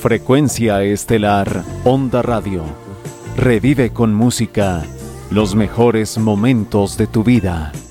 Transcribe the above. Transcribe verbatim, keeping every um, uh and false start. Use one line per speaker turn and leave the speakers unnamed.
Frecuencia estelar Onda Radio. Revive con música los mejores momentos de tu vida.